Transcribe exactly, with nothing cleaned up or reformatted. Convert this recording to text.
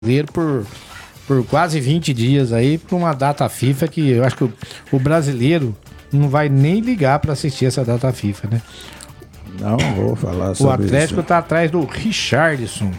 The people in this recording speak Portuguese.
por, por quase vinte dias aí, por uma data FIFA que eu acho que o, o brasileiro não vai nem ligar para assistir essa data FIFA, né? Não vou falar sobre isso. O Atlético isso. tá atrás do Richarlison.